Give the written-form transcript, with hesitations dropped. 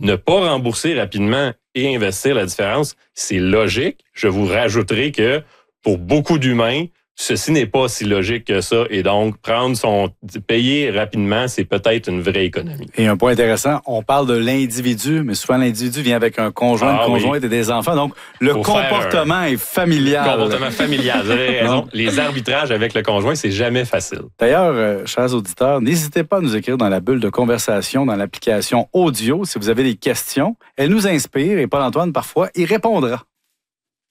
ne pas rembourser rapidement et investir la différence, c'est logique. Je vous rajouterai que pour beaucoup d'humains, ceci n'est pas si logique que ça. Et donc, payer rapidement, c'est peut-être une vraie économie. Et un point intéressant, on parle de l'individu, mais souvent l'individu vient avec un conjoint, une conjointe et des enfants. Donc, le comportement est familial. Comportement familial, vous avez raison. Les arbitrages avec le conjoint, c'est jamais facile. D'ailleurs, chers auditeurs, n'hésitez pas à nous écrire dans la bulle de conversation, dans l'application audio, si vous avez des questions. Elle nous inspire et Paul-Antoine, parfois, y répondra.